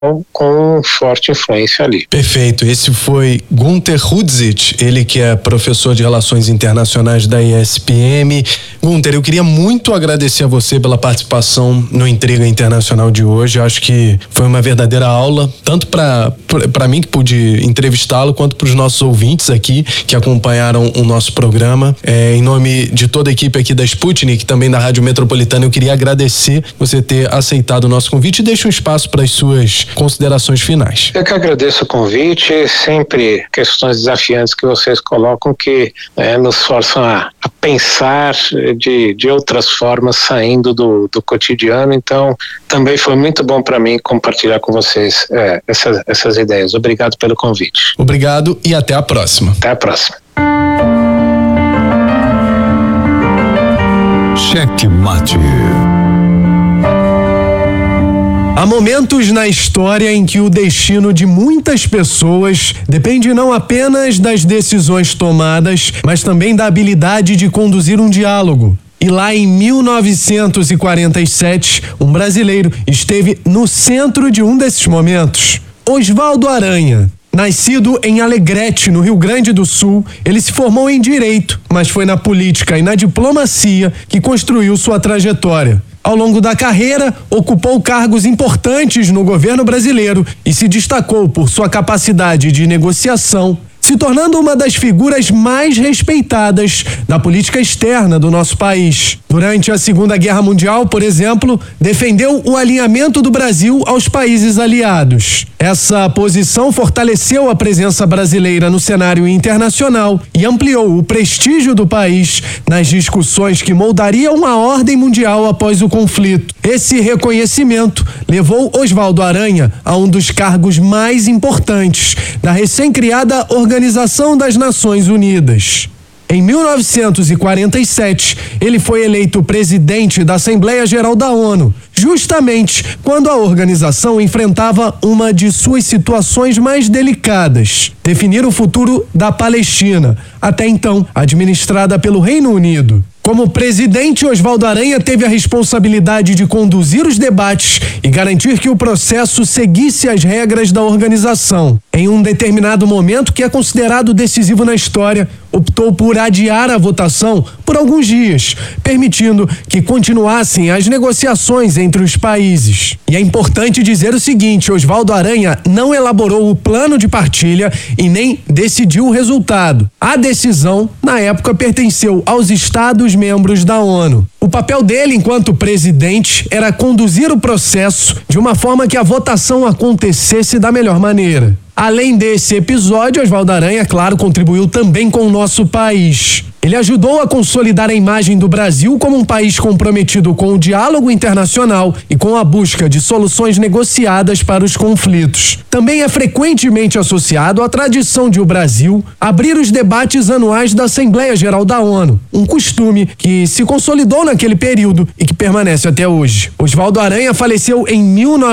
com forte influência ali. Perfeito. Esse foi Gunter Hudzit, ele que é professor de Relações Internacionais da ESPM. Gunter, eu queria muito agradecer a você pela participação no Intriga Internacional de hoje. Eu acho que foi uma verdadeira aula, tanto para mim que pude entrevistá-lo, quanto para os nossos ouvintes aqui que acompanharam o nosso programa. Em nome de toda a equipe aqui da Sputnik, também da Rádio Metropolitana, eu queria agradecer você ter aceitado o nosso convite e deixa um espaço para as suas considerações finais. Eu que agradeço o convite, sempre questões desafiantes que vocês colocam que nos forçam a pensar de outras formas saindo do cotidiano, então também foi muito bom para mim compartilhar com vocês essas ideias. Obrigado pelo convite. Obrigado e até a próxima. Até a próxima. Cheque Mate. Há momentos na história em que o destino de muitas pessoas depende não apenas das decisões tomadas, mas também da habilidade de conduzir um diálogo. E lá em 1947, um brasileiro esteve no centro de um desses momentos. Osvaldo Aranha. Nascido em Alegrete, no Rio Grande do Sul, ele se formou em Direito, mas foi na política e na diplomacia que construiu sua trajetória. Ao longo da carreira, ocupou cargos importantes no governo brasileiro e se destacou por sua capacidade de negociação, se tornando uma das figuras mais respeitadas da política externa do nosso país. Durante a Segunda Guerra Mundial, por exemplo, defendeu o alinhamento do Brasil aos países aliados. Essa posição fortaleceu a presença brasileira no cenário internacional e ampliou o prestígio do país nas discussões que moldariam a ordem mundial após o conflito. Esse reconhecimento levou Osvaldo Aranha a um dos cargos mais importantes da recém-criada Organização das Nações Unidas. Em 1947, ele foi eleito presidente da Assembleia Geral da ONU, justamente quando a organização enfrentava uma de suas situações mais delicadas: definir o futuro da Palestina, até então administrada pelo Reino Unido. Como presidente, Osvaldo Aranha teve a responsabilidade de conduzir os debates e garantir que o processo seguisse as regras da organização. Em um determinado momento, que é considerado decisivo na história, optou por adiar a votação por alguns dias, permitindo que continuassem as negociações entre os países. E é importante dizer o seguinte: Osvaldo Aranha não elaborou o plano de partilha e nem decidiu o resultado. A decisão, na época, pertenceu aos Estados-membros da ONU. O papel dele, enquanto presidente, era conduzir o processo de uma forma que a votação acontecesse da melhor maneira. Além desse episódio, Osvaldo Aranha, claro, contribuiu também com o nosso país. Ele ajudou a consolidar a imagem do Brasil como um país comprometido com o diálogo internacional e com a busca de soluções negociadas para os conflitos. Também é frequentemente associado à tradição de o Brasil abrir os debates anuais da Assembleia Geral da ONU, um costume que se consolidou naquele período e que permanece até hoje. Osvaldo Aranha faleceu em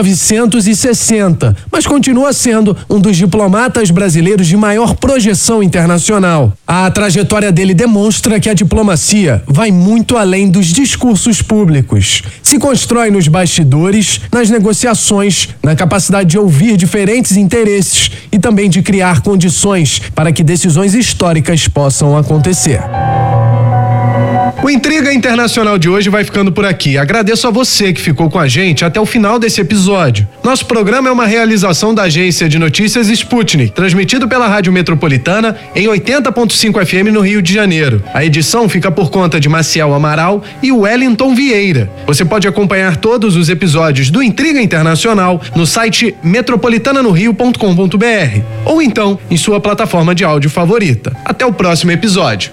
1960, mas continua sendo um dos diplomatas brasileiros de maior projeção internacional. A trajetória dele demonstra que a diplomacia vai muito além dos discursos públicos. Se constrói nos bastidores, nas negociações, na capacidade de ouvir diferentes interesses e também de criar condições para que decisões históricas possam acontecer. O Intriga Internacional de hoje vai ficando por aqui. Agradeço a você que ficou com a gente até o final desse episódio. Nosso programa é uma realização da agência de notícias Sputnik, transmitido pela Rádio Metropolitana em 80.5 FM no Rio de Janeiro. A edição fica por conta de Maciel Amaral e Wellington Vieira. Você pode acompanhar todos os episódios do Intriga Internacional no site metropolitananorio.com.br ou então em sua plataforma de áudio favorita. Até o próximo episódio.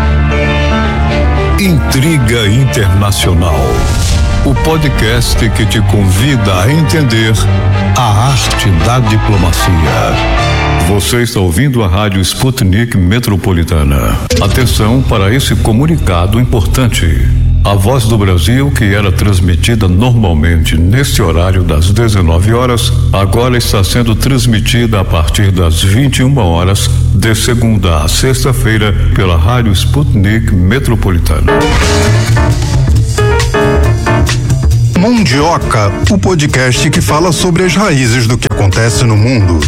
Intriga Internacional, o podcast que te convida a entender a arte da diplomacia. Você está ouvindo a Rádio Sputnik Metropolitana. Atenção para esse comunicado importante. A Voz do Brasil, que era transmitida normalmente neste horário das 19 horas, agora está sendo transmitida a partir das 21 horas, de segunda a sexta-feira, pela Rádio Sputnik Metropolitana. Mundioca, o podcast que fala sobre as raízes do que acontece no mundo.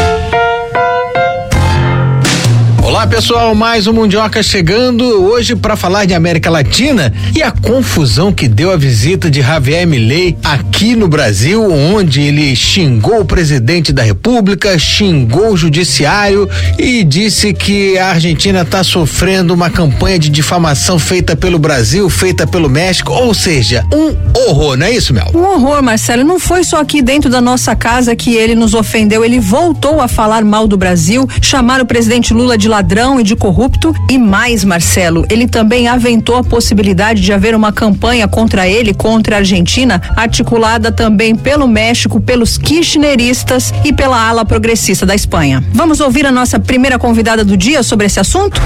Olá pessoal, mais um Mundioca chegando hoje para falar de América Latina e a confusão que deu a visita de Javier Milei aqui no Brasil, onde ele xingou o presidente da República, xingou o judiciário e disse que a Argentina está sofrendo uma campanha de difamação feita pelo Brasil, feita pelo México, ou seja, um horror, não é isso, Mel? Um horror, Marcelo. Não foi só aqui dentro da nossa casa que ele nos ofendeu, ele voltou a falar mal do Brasil, chamar o presidente Lula de ladrão e de corrupto e mais, Marcelo, ele também aventou a possibilidade de haver uma campanha contra ele, contra a Argentina, articulada também pelo México, pelos kirchneristas e pela ala progressista da Espanha. Vamos ouvir a nossa primeira convidada do dia sobre esse assunto?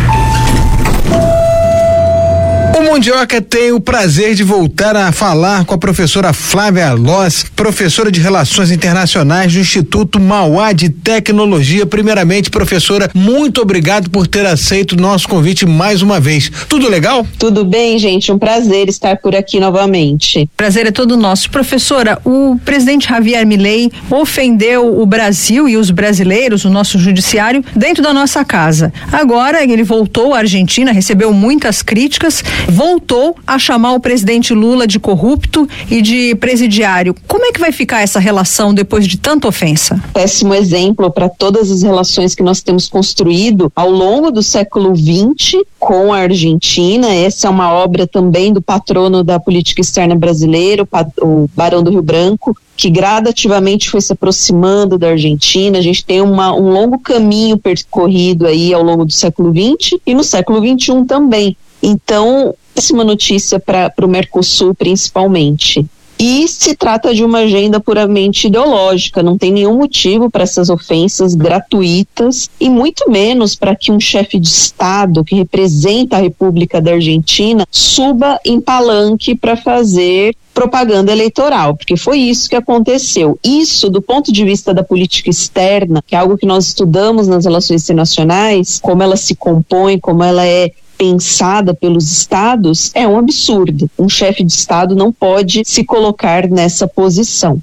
O Mundioca tem o prazer de voltar a falar com a professora Flávia Loss, professora de Relações Internacionais do Instituto Mauá de Tecnologia. Primeiramente, professora, muito obrigado por ter aceito o nosso convite mais uma vez. Tudo legal? Tudo bem, gente. Um prazer estar por aqui novamente. Prazer é todo nosso. Professora, o presidente Javier Milei ofendeu o Brasil e os brasileiros, o nosso judiciário, dentro da nossa casa. Agora ele voltou à Argentina, recebeu muitas críticas, voltou a chamar o presidente Lula de corrupto e de presidiário. Como é que vai ficar essa relação depois de tanta ofensa? Péssimo exemplo para todas as relações que nós temos construído ao longo do século XX com a Argentina. Essa é uma obra também do patrono da política externa brasileira, o Barão do Rio Branco, que gradativamente foi se aproximando da Argentina. A gente tem um longo caminho percorrido aí ao longo do século XX e no século XXI também. Então, péssima notícia para o Mercosul principalmente. E se trata de uma agenda puramente ideológica, não tem nenhum motivo para essas ofensas gratuitas e muito menos para que um chefe de Estado que representa a República da Argentina suba em palanque para fazer propaganda eleitoral, porque foi isso que aconteceu. Isso, do ponto de vista da política externa, que é algo que nós estudamos nas relações internacionais, como ela se compõe, como ela é pensada pelos estados, é um absurdo. Um chefe de Estado não pode se colocar nessa posição.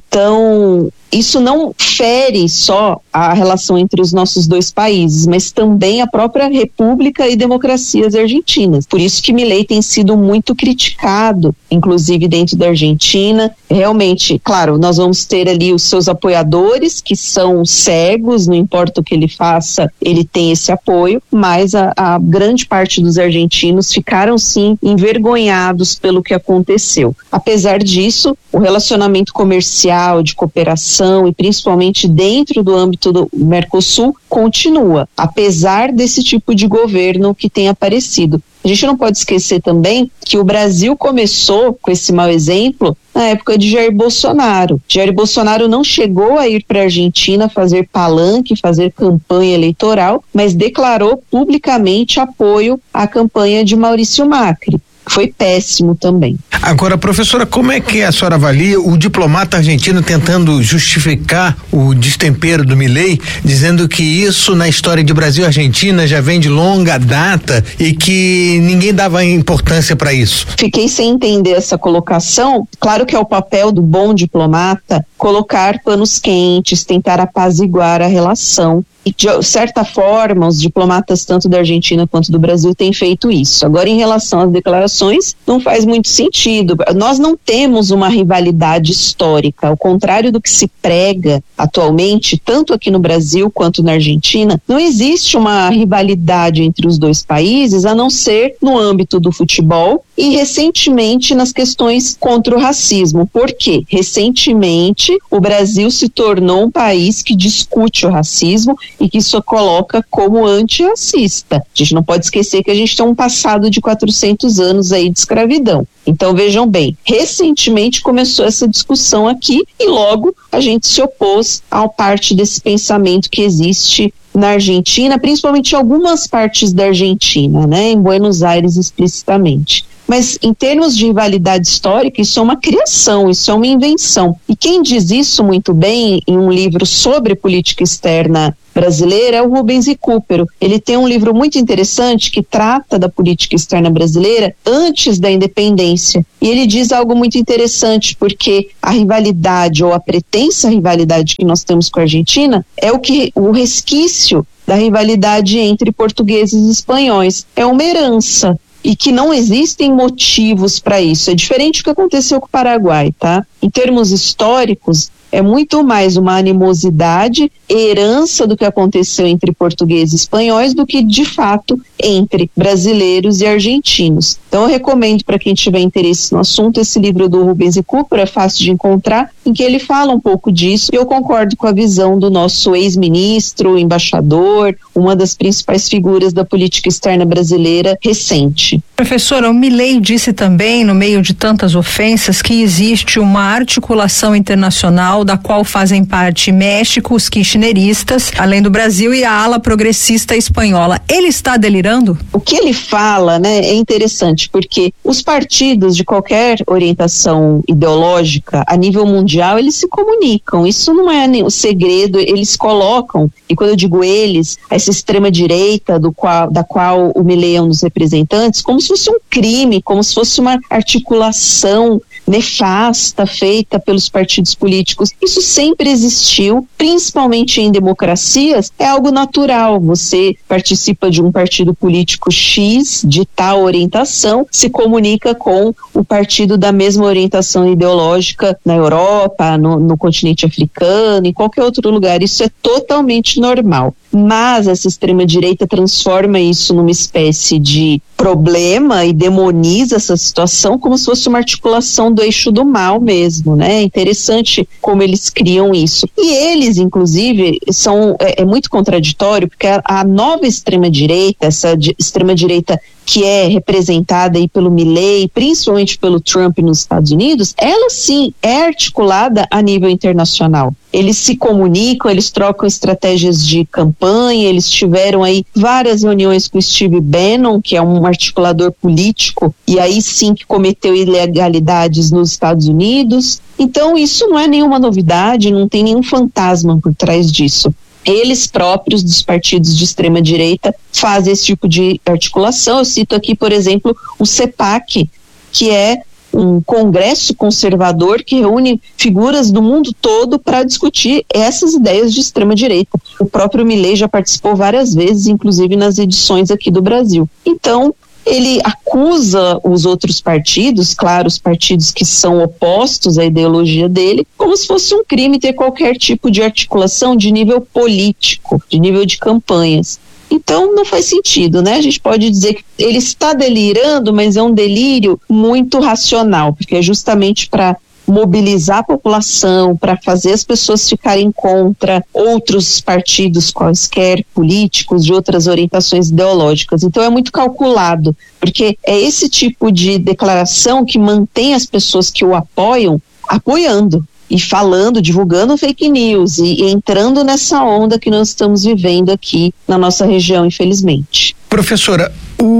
Então, isso não fere só a relação entre os nossos dois países, mas também a própria República e democracias argentinas. Por isso que Milei tem sido muito criticado, inclusive dentro da Argentina. Realmente, claro, nós vamos ter ali os seus apoiadores, que são cegos, não importa o que ele faça, ele tem esse apoio, mas a grande parte dos argentinos ficaram, sim, envergonhados pelo que aconteceu. Apesar disso, o relacionamento comercial, de cooperação, e principalmente dentro do âmbito do Mercosul, continua, apesar desse tipo de governo que tem aparecido. A gente não pode esquecer também que o Brasil começou com esse mau exemplo na época de Jair Bolsonaro. Jair Bolsonaro não chegou a ir para a Argentina fazer palanque, fazer campanha eleitoral, mas declarou publicamente apoio à campanha de Maurício Macri. Foi péssimo também. Agora, professora, como é que a senhora avalia o diplomata argentino tentando justificar o destempero do Milei, dizendo que isso na história de Brasil e Argentina já vem de longa data e que ninguém dava importância para isso? Fiquei sem entender essa colocação. Claro que é o papel do bom diplomata colocar panos quentes, tentar apaziguar a relação. E de certa forma, os diplomatas tanto da Argentina quanto do Brasil têm feito isso. Agora, em relação às declarações, não faz muito sentido. Nós não temos uma rivalidade histórica, ao contrário do que se prega atualmente, tanto aqui no Brasil quanto na Argentina, não existe uma rivalidade entre os dois países, a não ser no âmbito do futebol e recentemente nas questões contra o racismo. Por quê? Recentemente, o Brasil se tornou um país que discute o racismo e que isso coloca como antirracista. A gente não pode esquecer que a gente tem um passado de 400 anos aí de escravidão. Então vejam bem, recentemente começou essa discussão aqui e logo a gente se opôs a parte desse pensamento que existe na Argentina, principalmente em algumas partes da Argentina, né, em Buenos Aires explicitamente. Mas em termos de rivalidade histórica, isso é uma criação, isso é uma invenção. E quem diz isso muito bem em um livro sobre política externa brasileira é o Rubens Recupero. Ele tem um livro muito interessante que trata da política externa brasileira antes da independência. E ele diz algo muito interessante, porque a rivalidade ou a pretensa rivalidade que nós temos com a Argentina é o resquício da rivalidade entre portugueses e espanhóis. É uma herança. E que não existem motivos para isso. É diferente do que aconteceu com o Paraguai, tá? Em termos históricos, é muito mais uma animosidade, herança do que aconteceu entre portugueses e espanhóis do que, de fato, entre brasileiros e argentinos. Então, eu recomendo para quem tiver interesse no assunto esse livro do Rubens Recupero, é fácil de encontrar, em que ele fala um pouco disso, e eu concordo com a visão do nosso ex-ministro, embaixador, uma das principais figuras da política externa brasileira recente. Professora, o Milei disse também, no meio de tantas ofensas, que existe uma articulação internacional da qual fazem parte México, os kirchneristas, além do Brasil, e a ala progressista espanhola. Ele está delirando? O que ele fala, né, é interessante, porque os partidos de qualquer orientação ideológica a nível mundial, eles se comunicam. Isso não é nenhum segredo, eles colocam, e quando eu digo eles, essa extrema-direita da qual o Milei é um dos representantes, como se fosse um crime, como se fosse uma articulação nefasta feita pelos partidos políticos. Isso sempre existiu, principalmente em democracias, é algo natural. Você participa de um partido político X, de tal orientação, se comunica com o partido da mesma orientação ideológica na Europa, no continente africano, em qualquer outro lugar. Isso é totalmente normal. Mas essa extrema-direita transforma isso numa espécie de problema e demoniza essa situação como se fosse uma articulação do eixo do mal mesmo, né? É interessante como eles criam isso. E eles, inclusive, é muito contraditório, porque a nova extrema-direita, essa extrema-direita que é representada aí pelo Milei, principalmente pelo Trump nos Estados Unidos, ela sim é articulada a nível internacional. Eles se comunicam, eles trocam estratégias de campanha, eles tiveram aí várias reuniões com o Steve Bannon, que é um articulador político, e aí sim que cometeu ilegalidades nos Estados Unidos. Então isso não é nenhuma novidade, não tem nenhum fantasma por trás disso. Eles próprios, dos partidos de extrema-direita, fazem esse tipo de articulação. Eu cito aqui, por exemplo, o CEPAC, que é um congresso conservador que reúne figuras do mundo todo para discutir essas ideias de extrema-direita. O próprio Milei já participou várias vezes, inclusive nas edições aqui do Brasil. Então, ele acusa os outros partidos, claro, os partidos que são opostos à ideologia dele, como se fosse um crime ter qualquer tipo de articulação de nível político, de nível de campanhas. Então não faz sentido, né? A gente pode dizer que ele está delirando, mas é um delírio muito racional, porque é justamente para mobilizar a população, para fazer as pessoas ficarem contra outros partidos quaisquer políticos de outras orientações ideológicas. Então é muito calculado, porque é esse tipo de declaração que mantém as pessoas que o apoiam apoiando e falando, divulgando fake news e entrando nessa onda que nós estamos vivendo aqui na nossa região, infelizmente. Professora,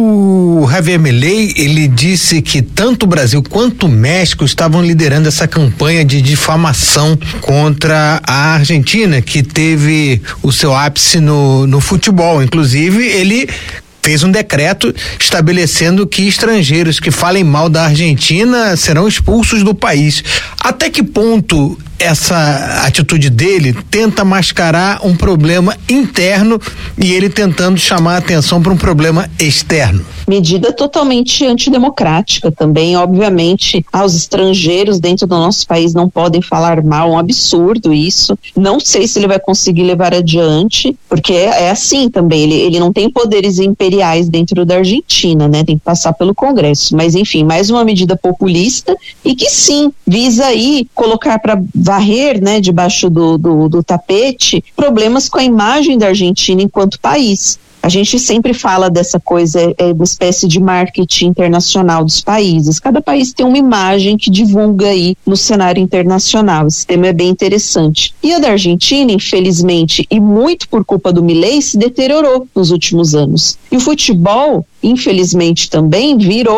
o Javier Milei, ele disse que tanto o Brasil quanto o México estavam liderando essa campanha de difamação contra a Argentina, que teve o seu ápice no futebol. Inclusive, ele fez um decreto estabelecendo que estrangeiros que falem mal da Argentina serão expulsos do país. Até que ponto essa atitude dele tenta mascarar um problema interno e ele tentando chamar a atenção para um problema externo? Medida totalmente antidemocrática também, obviamente, aos estrangeiros dentro do nosso país não podem falar mal, um absurdo isso. Não sei se ele vai conseguir levar adiante, porque é assim também, ele não tem poderes imperiais dentro da Argentina, né? Tem que passar pelo Congresso, mas enfim, mais uma medida populista e que sim, visa aí colocar para varrer, né, debaixo do tapete problemas com a imagem da Argentina enquanto país. A gente sempre fala dessa coisa, uma espécie de marketing internacional dos países. Cada país tem uma imagem que divulga aí no cenário internacional. Esse tema é bem interessante. E a da Argentina, infelizmente, e muito por culpa do Milei, se deteriorou nos últimos anos. E o futebol, infelizmente também, virou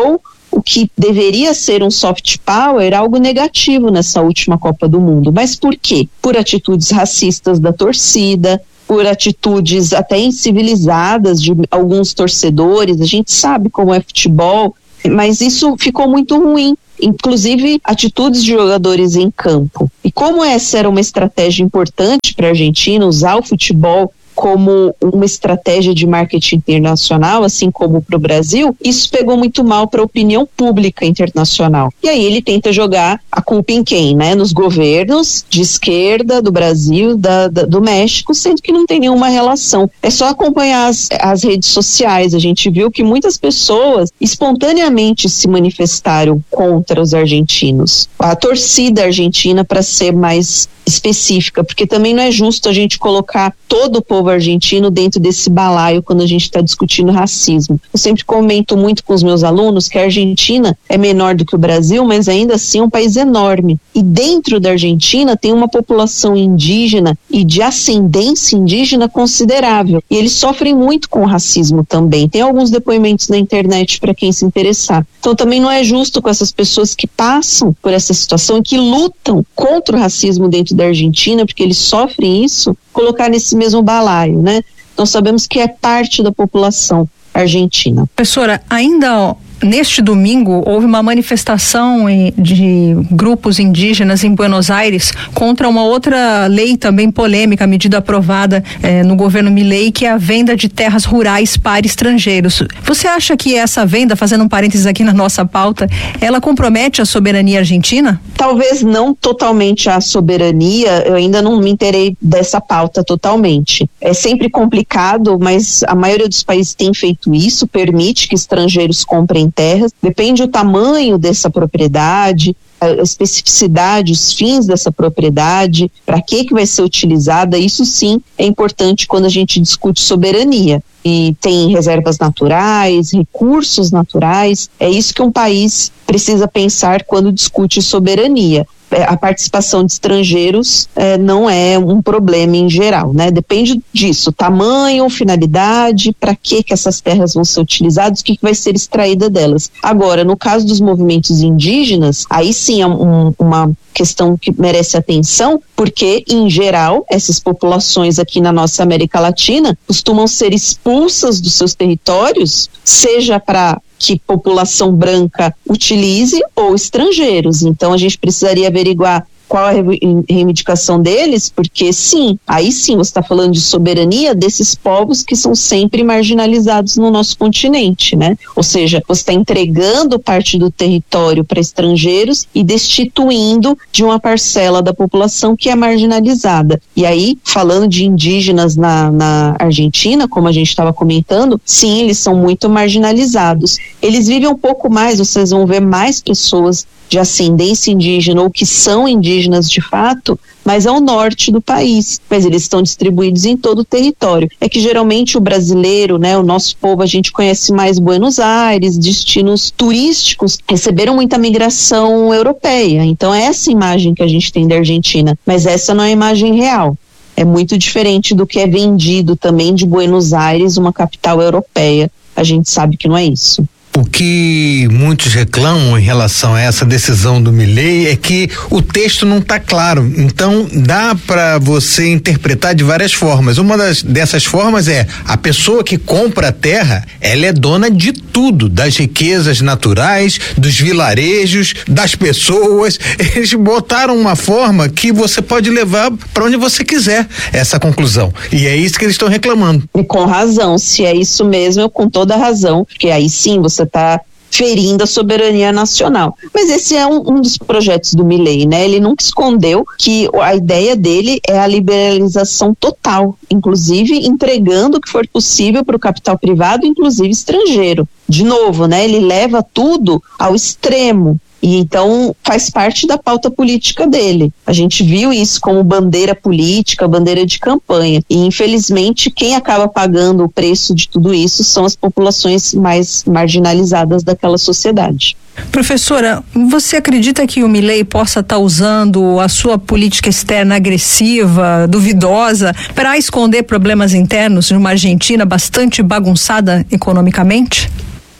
o que deveria ser um soft power algo negativo nessa última Copa do Mundo. Mas por quê? Por atitudes racistas da torcida, por atitudes até incivilizadas de alguns torcedores. A gente sabe como é futebol, mas isso ficou muito ruim. Inclusive atitudes de jogadores em campo. E como essa era uma estratégia importante para a Argentina, usar o futebol como uma estratégia de marketing internacional, assim como para o Brasil, isso pegou muito mal para a opinião pública internacional. E aí ele tenta jogar a culpa em quem, né? Nos governos de esquerda do Brasil, do México, sendo que não tem nenhuma relação. É só acompanhar as redes sociais. A gente viu que muitas pessoas espontaneamente se manifestaram contra os argentinos. A torcida argentina, para ser mais específica, porque também não é justo a gente colocar todo o povo argentino dentro desse balaio quando a gente está discutindo racismo. Eu sempre comento muito com os meus alunos que a Argentina é menor do que o Brasil, mas ainda assim é um país enorme. E dentro da Argentina tem uma população indígena e de ascendência indígena considerável. E eles sofrem muito com o racismo também. Tem alguns depoimentos na internet para quem se interessar. Então também não é justo com essas pessoas que passam por essa situação e que lutam contra o racismo dentro da Argentina, porque eles sofrem isso, colocar nesse mesmo balaio, né? Nós sabemos que é parte da população argentina. Professora, ainda neste domingo houve uma manifestação de grupos indígenas em Buenos Aires contra uma outra lei também polêmica, medida aprovada no governo Milei, que é a venda de terras rurais para estrangeiros. Você acha que essa venda, fazendo um parênteses aqui na nossa pauta, ela compromete a soberania argentina? Talvez não totalmente a soberania, eu ainda não me inteirei dessa pauta totalmente. É sempre complicado, mas a maioria dos países tem feito isso, permite que estrangeiros comprem terras, depende do tamanho dessa propriedade, a especificidade, os fins dessa propriedade, para que vai ser utilizada. Isso sim é importante quando a gente discute soberania. E tem reservas naturais, recursos naturais, é isso que um país precisa pensar quando discute soberania. A participação de estrangeiros não é um problema em geral, né? Depende disso, tamanho, finalidade, para que essas terras vão ser utilizadas, o que vai ser extraída delas. Agora, no caso dos movimentos indígenas, aí sim é uma questão que merece atenção, porque, em geral, essas populações aqui na nossa América Latina costumam ser expulsas dos seus territórios, seja para que população branca utilize ou estrangeiros. Então a gente precisaria averiguar qual a reivindicação deles, porque sim, aí sim você está falando de soberania desses povos que são sempre marginalizados no nosso continente, né? Ou seja, você está entregando parte do território para estrangeiros e destituindo de uma parcela da população que é marginalizada. E aí, falando de indígenas na Argentina, como a gente estava comentando, sim, eles são muito marginalizados. Eles vivem um pouco mais, vocês vão ver mais pessoas de ascendência indígena ou que são indígenas de fato, mas ao norte do país, mas eles estão distribuídos em todo o território. É que geralmente o brasileiro, né, o nosso povo, a gente conhece mais Buenos Aires, destinos turísticos, receberam muita migração europeia, então é essa imagem que a gente tem da Argentina, mas essa não é a imagem real. É muito diferente do que é vendido também de Buenos Aires, uma capital europeia. A gente sabe que não é isso. O que muitos reclamam em relação a essa decisão do Milei é que o texto não está claro, então dá para você interpretar de várias formas. Uma dessas formas é a pessoa que compra a terra, ela é dona de tudo, das riquezas naturais, dos vilarejos, das pessoas. Eles botaram uma forma que você pode levar para onde você quiser essa conclusão, e é isso que eles estão reclamando. E com razão, se é isso mesmo, eu com toda razão, porque aí sim você está ferindo a soberania nacional. Mas esse é um dos projetos do Milei, né? Ele nunca escondeu que a ideia dele é a liberalização total, inclusive entregando o que for possível para o capital privado, inclusive estrangeiro. De novo, né? Ele leva tudo ao extremo. E então faz parte da pauta política dele. A gente viu isso como bandeira política, bandeira de campanha. E infelizmente quem acaba pagando o preço de tudo isso são as populações mais marginalizadas daquela sociedade. Professora, você acredita que o Milei possa estar usando a sua política externa agressiva, duvidosa, para esconder problemas internos de uma Argentina bastante bagunçada economicamente?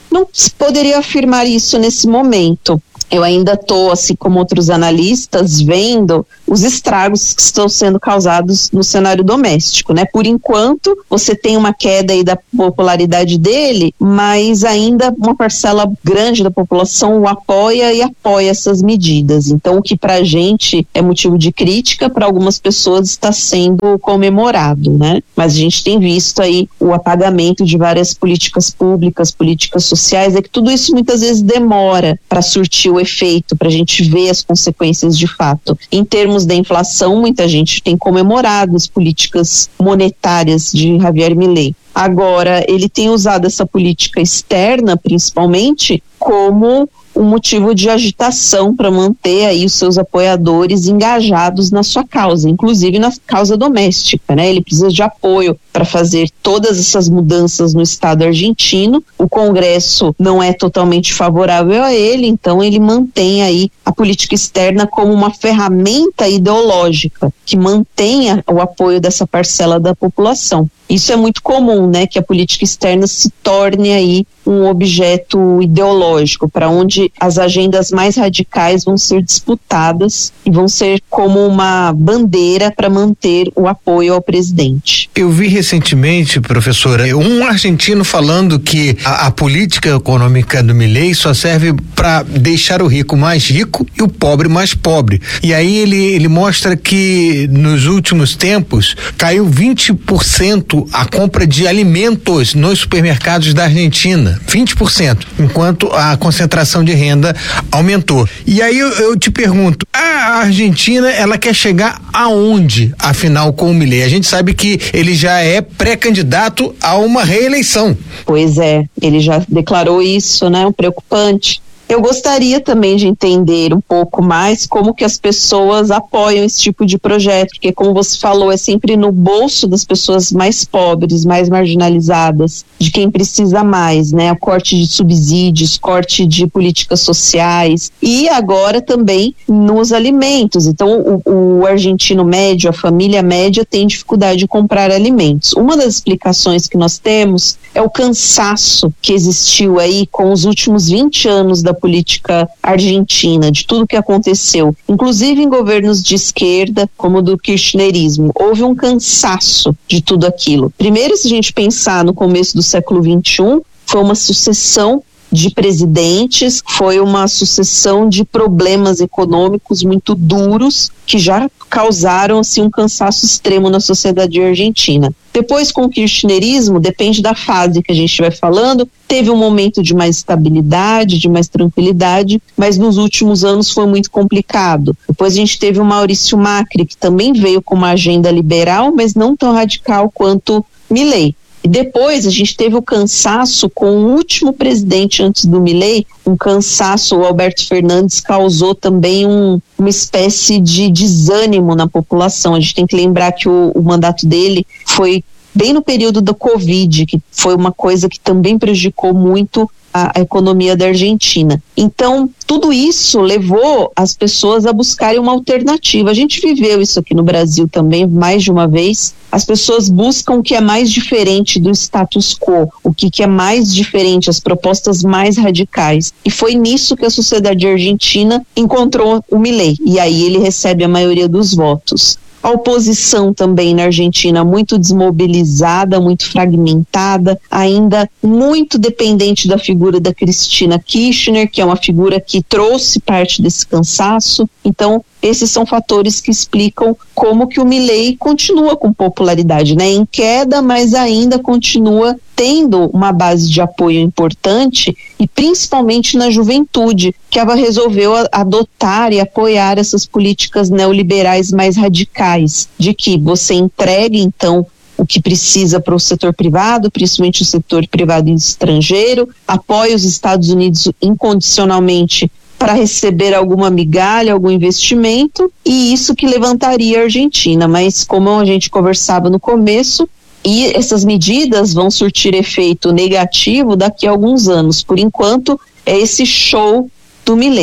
Não poderia afirmar isso nesse momento. Eu ainda estou, assim como outros analistas, vendo os estragos que estão sendo causados no cenário doméstico, né? Por enquanto, você tem uma queda aí da popularidade dele, mas ainda uma parcela grande da população o apoia e apoia essas medidas. Então, o que para a gente é motivo de crítica, para algumas pessoas está sendo comemorado, né? Mas a gente tem visto aí o apagamento de várias políticas públicas, políticas sociais, é que tudo isso muitas vezes demora para surtir o efeito, para a gente ver as consequências de fato. Em termos da inflação, muita gente tem comemorado as políticas monetárias de Javier Milei. Agora, ele tem usado essa política externa, principalmente, como um motivo de agitação para manter aí os seus apoiadores engajados na sua causa, inclusive na causa doméstica, né? Ele precisa de apoio para fazer todas essas mudanças no Estado argentino. O Congresso não é totalmente favorável a ele, então ele mantém aí a política externa como uma ferramenta ideológica que mantenha o apoio dessa parcela da população. Isso é muito comum, né, que a política externa se torne aí um objeto ideológico, para onde as agendas mais radicais vão ser disputadas e vão ser como uma bandeira para manter o apoio ao presidente. Eu vi recentemente, professora, um argentino falando que a política econômica do Milei só serve para deixar o rico mais rico e o pobre mais pobre. E aí ele mostra que nos últimos tempos caiu 20% a compra de alimentos nos supermercados da Argentina, 20%, enquanto a concentração de renda aumentou. E aí eu te pergunto, a Argentina, ela quer chegar aonde, afinal, com o Milei? A gente sabe que ele já é pré-candidato a uma reeleição. Pois é, ele já declarou isso, né, preocupante. Eu gostaria também de entender um pouco mais como que as pessoas apoiam esse tipo de projeto, porque como você falou, é sempre no bolso das pessoas mais pobres, mais marginalizadas, de quem precisa mais, né? O corte de subsídios, corte de políticas sociais e agora também nos alimentos. Então o argentino médio, a família média tem dificuldade de comprar alimentos. Uma das explicações que nós temos é o cansaço que existiu aí com os últimos 20 anos da política argentina, de tudo que aconteceu, inclusive em governos de esquerda, como o do kirchnerismo. Houve um cansaço de tudo aquilo. Primeiro, se a gente pensar no começo do século XXI, foi uma sucessão de presidentes, foi uma sucessão de problemas econômicos muito duros que já causaram assim, um cansaço extremo na sociedade argentina. Depois, com o kirchnerismo, depende da fase que a gente estiver falando, teve um momento de mais estabilidade, de mais tranquilidade, mas nos últimos anos foi muito complicado. Depois a gente teve o Maurício Macri, que também veio com uma agenda liberal, mas não tão radical quanto Milei. E depois a gente teve o cansaço com o último presidente antes do Milei, um cansaço, o Alberto Fernandes causou também uma espécie de desânimo na população. A gente tem que lembrar que o mandato dele foi bem no período da Covid, que foi uma coisa que também prejudicou muito a economia da Argentina. Então, tudo isso levou as pessoas a buscarem uma alternativa. A gente viveu isso aqui no Brasil também mais de uma vez. As pessoas buscam o que é mais diferente do status quo, o que é mais diferente, as propostas mais radicais. E foi nisso que a sociedade argentina encontrou o Milei. E aí ele recebe a maioria dos votos. A oposição também na Argentina muito desmobilizada, muito fragmentada, ainda muito dependente da figura da Cristina Kirchner, que é uma figura que trouxe parte desse cansaço. Então, esses são fatores que explicam como que o Milei continua com popularidade, né? Em queda, mas ainda continua tendo uma base de apoio importante e principalmente na juventude, que ela resolveu adotar e apoiar essas políticas neoliberais mais radicais, de que você entregue então o que precisa para o setor privado, principalmente o setor privado estrangeiro, apoia os Estados Unidos incondicionalmente para receber alguma migalha, algum investimento, e isso que levantaria a Argentina. Mas como a gente conversava no começo, e essas medidas vão surtir efeito negativo daqui a alguns anos. Por enquanto, é esse show do Milei.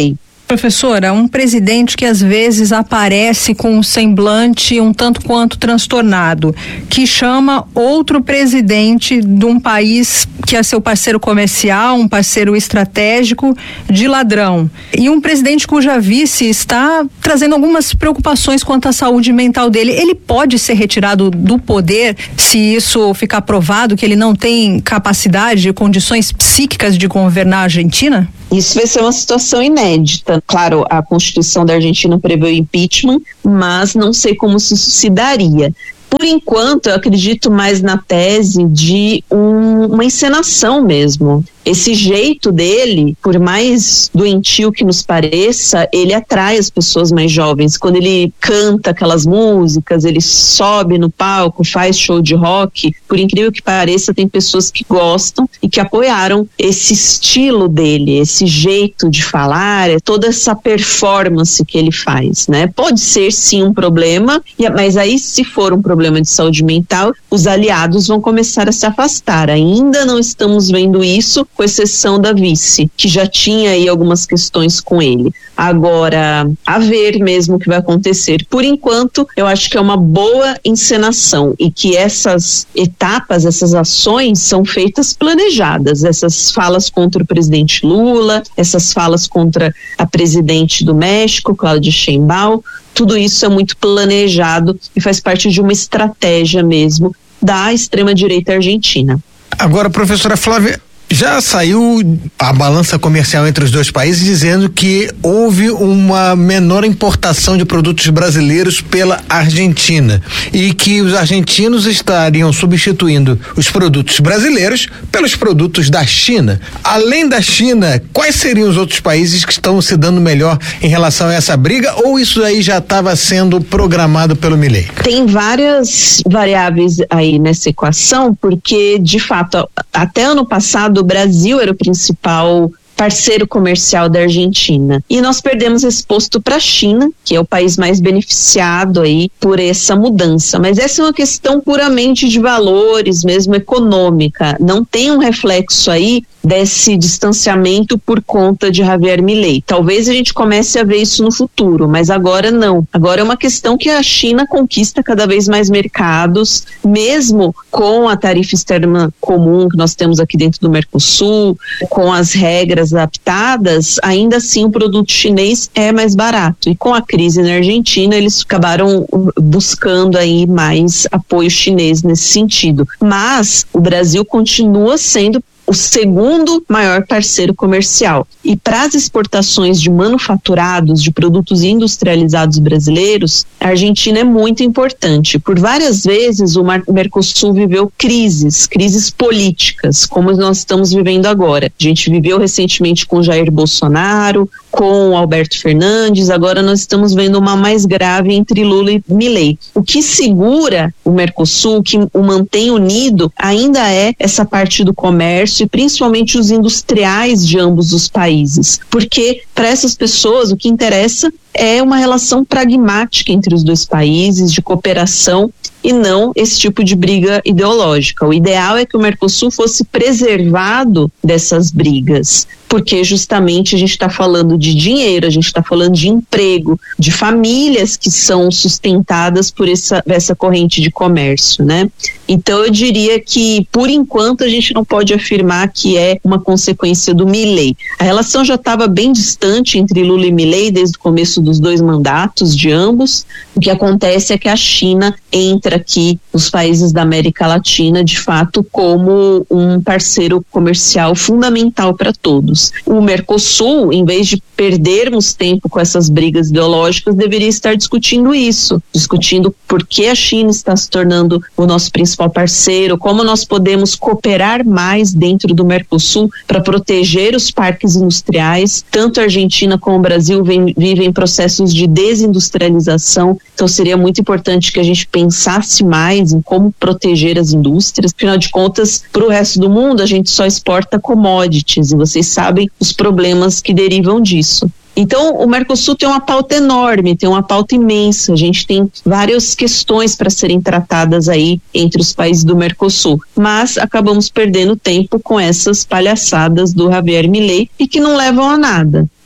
Professora, um presidente que às vezes aparece com um semblante um tanto quanto transtornado, que chama outro presidente de um país que é seu parceiro comercial, um parceiro estratégico, de ladrão. E um presidente cuja vice está trazendo algumas preocupações quanto à saúde mental dele. Ele pode ser retirado do poder se isso ficar provado que ele não tem capacidade e condições psíquicas de governar a Argentina? Isso vai ser uma situação inédita. Claro, a Constituição da Argentina prevê o impeachment, mas não sei como isso se daria. Por enquanto, eu acredito mais na tese de uma encenação mesmo. Esse jeito dele, por mais doentio que nos pareça, ele atrai as pessoas mais jovens. Quando ele canta aquelas músicas, ele sobe no palco, faz show de rock, por incrível que pareça, tem pessoas que gostam e que apoiaram esse estilo dele, esse jeito de falar, toda essa performance que ele faz, né? Pode ser sim um problema, mas aí se for um problema de saúde mental, os aliados vão começar a se afastar. Ainda não estamos vendo isso, com exceção da vice, que já tinha aí algumas questões com ele. Agora, a ver mesmo o que vai acontecer. Por enquanto, eu acho que é uma boa encenação e que essas etapas, essas ações são feitas planejadas. Essas falas contra o presidente Lula, essas falas contra a presidente do México, Claudia Sheinbaum, tudo isso é muito planejado e faz parte de uma estratégia mesmo da extrema-direita argentina. Agora, professora Flávia, já saiu a balança comercial entre os dois países dizendo que houve uma menor importação de produtos brasileiros pela Argentina e que os argentinos estariam substituindo os produtos brasileiros pelos produtos da China. Além da China, quais seriam os outros países que estão se dando melhor em relação a essa briga, ou isso aí já estava sendo programado pelo Milei? Tem várias variáveis aí nessa equação, porque de fato até ano passado o Brasil era o principal parceiro comercial da Argentina. E nós perdemos esse posto para a China, que é o país mais beneficiado aí por essa mudança. Mas essa é uma questão puramente de valores, mesmo econômica. Não tem um reflexo aí desse distanciamento por conta de Javier Milei. Talvez a gente comece a ver isso no futuro, mas agora não. Agora é uma questão que a China conquista cada vez mais mercados, mesmo com a tarifa externa comum que nós temos aqui dentro do Mercosul, com as regras adaptadas, ainda assim o produto chinês é mais barato. E com a crise na Argentina, eles acabaram buscando aí mais apoio chinês nesse sentido. Mas o Brasil continua sendo o segundo maior parceiro comercial. E para as exportações de manufaturados, de produtos industrializados brasileiros, a Argentina é muito importante. Por várias vezes o Mercosul viveu crises políticas, como nós estamos vivendo agora. A gente viveu recentemente com Jair Bolsonaro, com Alberto Fernandes, agora nós estamos vendo uma mais grave entre Lula e Milei. O que segura o Mercosul, que o mantém unido, ainda é essa parte do comércio e principalmente os industriais de ambos os países, porque para essas pessoas o que interessa é uma relação pragmática entre os dois países, de cooperação, e não esse tipo de briga ideológica. O ideal é que o Mercosul fosse preservado dessas brigas, porque justamente a gente está falando de dinheiro, a gente está falando de emprego, de famílias que são sustentadas por essa corrente de comércio, né? Então eu diria que, por enquanto, a gente não pode afirmar que é uma consequência do Milei. A relação já estava bem distante entre Lula e Milei desde o começo dos dois mandatos de ambos. O que acontece é que a China entra aqui nos países da América Latina, de fato, como um parceiro comercial fundamental para todos. O Mercosul, em vez de perdermos tempo com essas brigas ideológicas, deveria estar discutindo isso, discutindo por que a China está se tornando o nosso principal parceiro, como nós podemos cooperar mais dentro do Mercosul para proteger os parques industriais. Tanto a Argentina como o Brasil vivem processos de desindustrialização, então seria muito importante que a gente pensasse mais em como proteger as indústrias. Afinal de contas, para o resto do mundo, a gente só exporta commodities, e vocês sabem os problemas que derivam disso. Então, o Mercosul tem uma pauta enorme, tem uma pauta imensa. A gente tem várias questões para serem tratadas aí entre os países do Mercosul, mas acabamos perdendo tempo com essas palhaçadas do Javier Milei e que não levam a nada.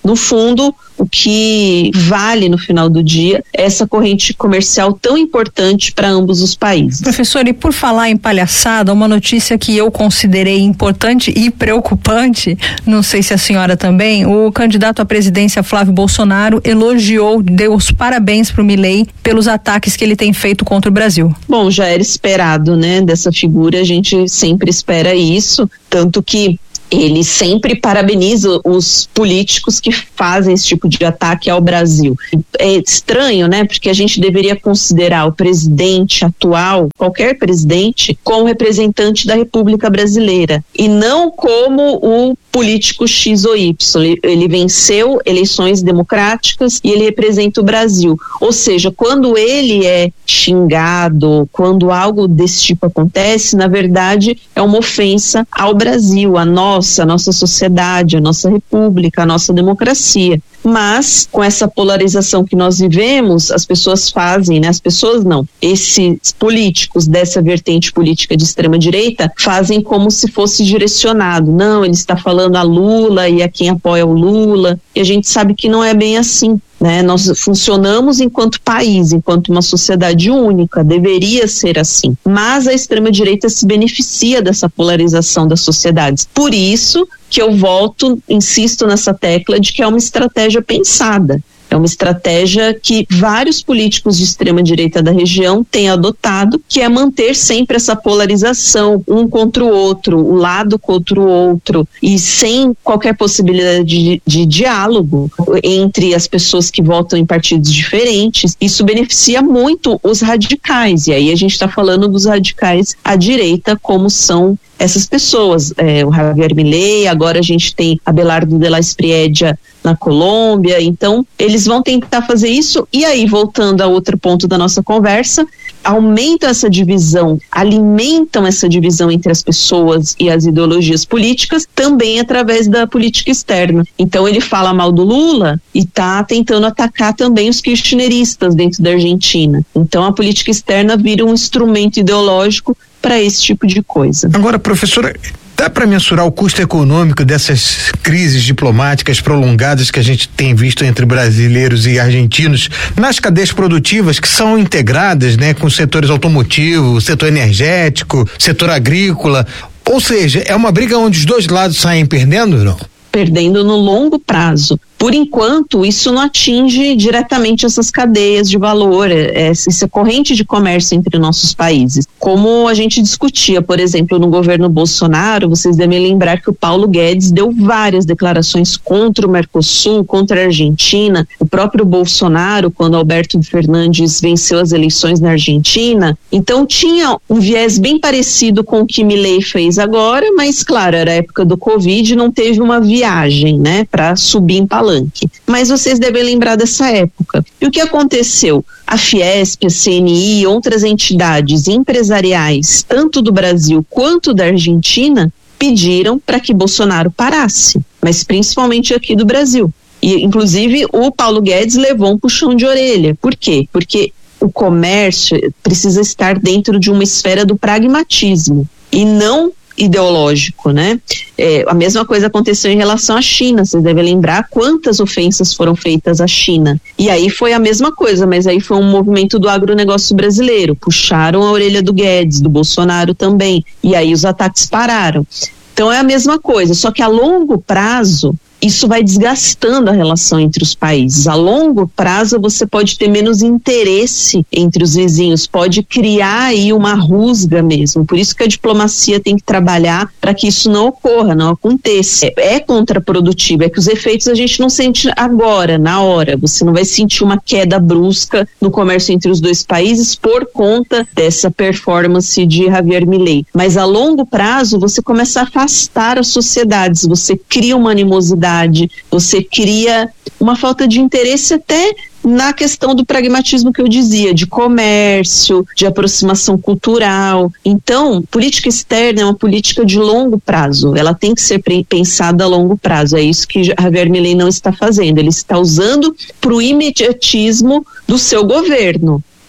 no fundo, o que vale no final do dia é essa corrente comercial tão importante para ambos os países. Professor, e por falar em palhaçada, uma notícia que eu considerei importante e preocupante, não sei se a senhora também, o candidato à presidência Flávio Bolsonaro elogiou, deu os parabéns para o Milei pelos ataques que ele tem feito contra o Brasil. Bom, já era esperado, né, dessa figura, a gente sempre espera isso, tanto que ele sempre parabeniza os políticos que fazem esse tipo de ataque ao Brasil. É estranho, né? Porque a gente deveria considerar o presidente atual, qualquer presidente, como representante da República Brasileira e não como o político X ou Y. Ele venceu eleições democráticas e ele representa o Brasil. Ou seja, quando ele é xingado, quando algo desse tipo acontece, na verdade é uma ofensa ao Brasil, a nossa sociedade, a nossa república, a nossa democracia. Mas, com essa polarização que nós vivemos, as pessoas fazem, né? As pessoas não, esses políticos dessa vertente política de extrema-direita fazem como se fosse direcionado. Não, ele está falando a Lula e a quem apoia o Lula, e a gente sabe que não é bem assim. Né? Nós funcionamos enquanto país, enquanto uma sociedade única, deveria ser assim. Mas a extrema-direita se beneficia dessa polarização das sociedades. Por isso que eu insisto nessa tecla de que é uma estratégia pensada. É uma estratégia que vários políticos de extrema-direita da região têm adotado, que é manter sempre essa polarização, um contra o outro, o lado contra o outro, e sem qualquer possibilidade de diálogo entre as pessoas que votam em partidos diferentes. Isso beneficia muito os radicais, e aí a gente está falando dos radicais à direita, como são essas pessoas, o Javier Milei, agora a gente tem Abelardo de la Espriella na Colômbia, então eles vão tentar fazer isso, e aí voltando a outro ponto da nossa conversa, aumentam essa divisão, alimentam essa divisão entre as pessoas e as ideologias políticas, também através da política externa. Então ele fala mal do Lula e está tentando atacar também os kirchneristas dentro da Argentina. Então a política externa vira um instrumento ideológico para esse tipo de coisa. Agora, professora, dá para mensurar o custo econômico dessas crises diplomáticas prolongadas que a gente tem visto entre brasileiros e argentinos nas cadeias produtivas que são integradas, né, com os setores automotivo, setor energético, setor agrícola? Ou seja, é uma briga onde os dois lados saem perdendo, não? Perdendo no longo prazo. Por enquanto, isso não atinge diretamente essas cadeias de valor, essa corrente de comércio entre nossos países. Como a gente discutia, por exemplo, no governo Bolsonaro, vocês devem lembrar que o Paulo Guedes deu várias declarações contra o Mercosul, contra a Argentina. O próprio Bolsonaro, quando Alberto Fernandes venceu as eleições na Argentina, então tinha um viés bem parecido com o que Milei fez agora, mas claro, era a época do Covid, não teve uma viagem, né, para subir em palanque. Mas vocês devem lembrar dessa época. E o que aconteceu? A Fiesp, a CNI e outras entidades empresariais, tanto do Brasil quanto da Argentina, pediram para que Bolsonaro parasse, mas principalmente aqui do Brasil. E, inclusive, o Paulo Guedes levou um puxão de orelha. Por quê? Porque o comércio precisa estar dentro de uma esfera do pragmatismo e não ideológico, né? A mesma coisa aconteceu em relação à China, vocês devem lembrar quantas ofensas foram feitas à China, e aí foi a mesma coisa, mas aí foi um movimento do agronegócio brasileiro, puxaram a orelha do Guedes, do Bolsonaro também, e aí os ataques pararam. Então é a mesma coisa, só que a longo prazo isso vai desgastando a relação entre os países. A longo prazo você pode ter menos interesse entre os vizinhos, pode criar aí uma rusga mesmo. Por isso que a diplomacia tem que trabalhar para que isso não ocorra, não aconteça. É contraprodutivo, é que os efeitos a gente não sente agora, na hora. Você não vai sentir uma queda brusca no comércio entre os dois países por conta dessa performance de Javier Milei. Mas a longo prazo você começa a afastar as sociedades, você cria uma animosidade, você cria uma falta de interesse até na questão do pragmatismo que eu dizia, de comércio, de aproximação cultural. Então, política externa é uma política de longo prazo, ela tem que ser pensada a longo prazo, é isso que Javier Milei não está fazendo, ele está usando para o imediatismo do seu governo.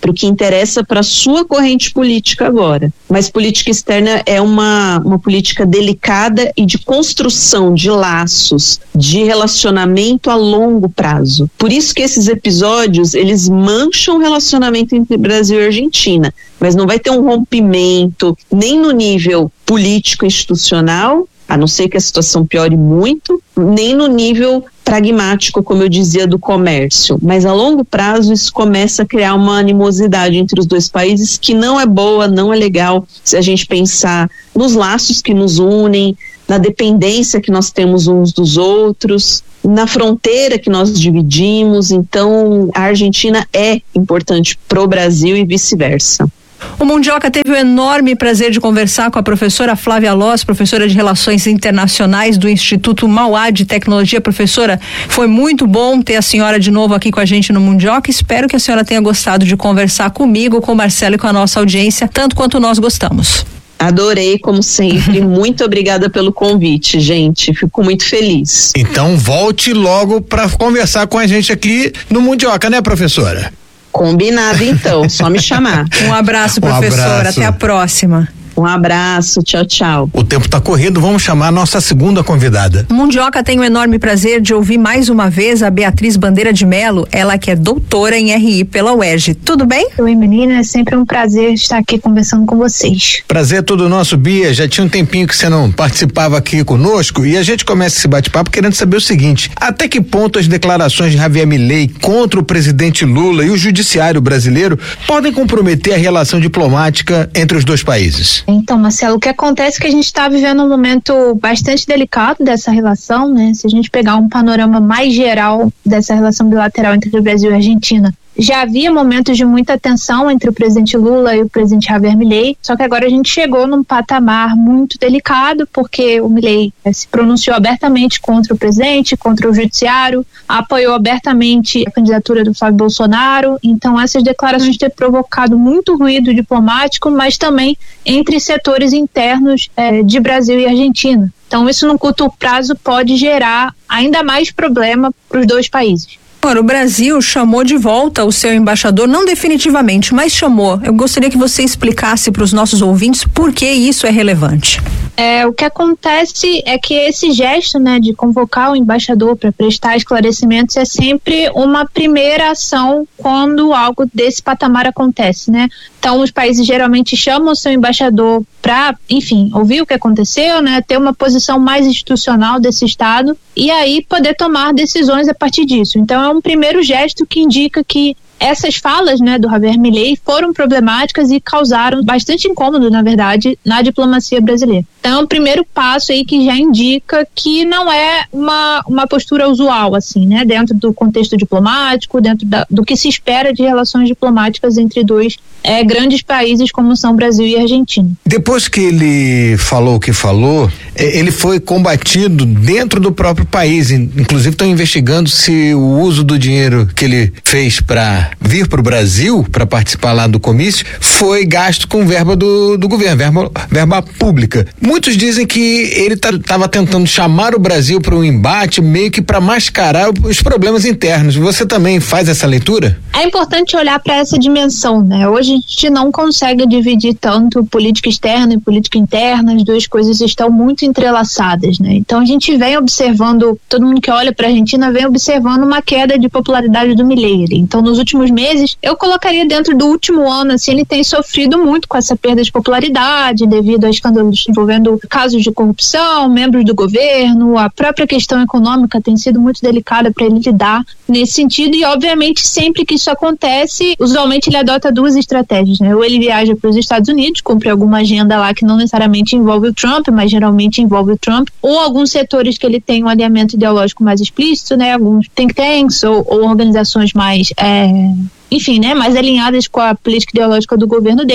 para o que interessa para a sua corrente política agora. Mas política externa é uma política delicada e de construção de laços, de relacionamento a longo prazo. Por isso que esses episódios, eles mancham o relacionamento entre Brasil e Argentina, mas não vai ter um rompimento nem no nível político institucional, a não ser que a situação piore muito, nem no nível pragmático, como eu dizia, do comércio. Mas a longo prazo isso começa a criar uma animosidade entre os dois países que não é boa, não é legal, se a gente pensar nos laços que nos unem, na dependência que nós temos uns dos outros, na fronteira que nós dividimos. Então a Argentina é importante para o Brasil e vice-versa. O Mundioca teve o enorme prazer de conversar com a professora Flávia Loss, professora de Relações Internacionais do Instituto Mauá de Tecnologia. Professora, foi muito bom ter a senhora de novo aqui com a gente no Mundioca. Espero que a senhora tenha gostado de conversar comigo, com o Marcelo e com a nossa audiência, tanto quanto nós gostamos. Adorei, como sempre. Muito obrigada pelo convite, gente. Fico muito feliz. Então volte logo para conversar com a gente aqui no Mundioca, né, professora? Combinado, então, só me chamar. Um abraço, professora, até a próxima. Um abraço, tchau, tchau. O tempo está correndo, vamos chamar a nossa segunda convidada. O Mundioca tem o enorme prazer de ouvir mais uma vez a Beatriz Bandeira de Mello, ela que é doutora em RI pela UERJ. Tudo bem? Oi, menina, é sempre um prazer estar aqui conversando com vocês. Prazer é todo nosso, Bia. Já tinha um tempinho que você não participava aqui conosco e a gente começa esse bate-papo querendo saber o seguinte: até que ponto as declarações de Javier Milei contra o presidente Lula e o judiciário brasileiro podem comprometer a relação diplomática entre os dois países? Então, Marcelo, o que acontece é que a gente está vivendo um momento bastante delicado dessa relação, né? Se a gente pegar um panorama mais geral dessa relação bilateral entre o Brasil e a Argentina, já havia momentos de muita tensão entre o presidente Lula e o presidente Javier Milei, só que agora a gente chegou num patamar muito delicado, porque o Milei se pronunciou abertamente contra o presidente, contra o judiciário, apoiou abertamente a candidatura do Flávio Bolsonaro. Então essas declarações têm provocado muito ruído diplomático, mas também entre setores internos de Brasil e Argentina. Então isso no curto prazo pode gerar ainda mais problema para os dois países. Agora, o Brasil chamou de volta o seu embaixador, não definitivamente, mas chamou. Eu gostaria que você explicasse para os nossos ouvintes por que isso é relevante. O que acontece é que esse gesto, né, de convocar o embaixador para prestar esclarecimentos é sempre uma primeira ação quando algo desse patamar acontece, né? Então, os países geralmente chamam o seu embaixador para, enfim, ouvir o que aconteceu, né, ter uma posição mais institucional desse Estado e aí poder tomar decisões a partir disso. Então, é um primeiro gesto que indica que essas falas, né, do Javier Milei foram problemáticas e causaram bastante incômodo, na verdade, na diplomacia brasileira. Então, é um primeiro passo aí que já indica que não é uma postura usual, assim, né, dentro do contexto diplomático, dentro do que se espera de relações diplomáticas entre dois grandes países como são Brasil e Argentina. Depois que ele falou o que falou, ele foi combatido dentro do próprio país. Inclusive estão investigando se o uso do dinheiro que ele fez para vir para o Brasil, para participar lá do comício, foi gasto com verba do governo, verba pública. Muitos dizem que ele estava tentando chamar o Brasil para um embate meio que para mascarar os problemas internos. Você também faz essa leitura? É importante olhar para essa dimensão, né? Hoje a gente não consegue dividir tanto política externa e política interna, as duas coisas estão muito entrelaçadas, né? Então a gente vem observando, todo mundo que olha para a Argentina vem observando uma queda de popularidade do Milei. Então nos últimos meses, eu colocaria dentro do último ano, assim, ele tem sofrido muito com essa perda de popularidade devido a escândalos envolvendo casos de corrupção, membros do governo, a própria questão econômica tem sido muito delicada para ele lidar nesse sentido e obviamente sempre que isso acontece, usualmente ele adota duas estratégias, né? Ou ele viaja para os Estados Unidos, cumpre alguma agenda lá que não necessariamente envolve o Trump, mas geralmente envolve o Trump, ou alguns setores que ele tem um alinhamento ideológico mais explícito, né? Alguns think tanks ou organizações mais enfim, né, mais alinhadas com a política ideológica do governo dele,